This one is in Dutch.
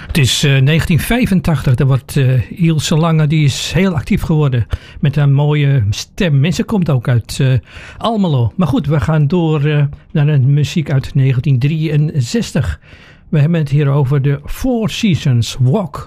Het is 1985, daar wordt Ilse Lange, die is heel actief geworden met een mooie stem. En ze komt ook uit Almelo. Maar goed, we gaan door naar een muziek uit 1963. We hebben het hier over de Four Seasons, Walk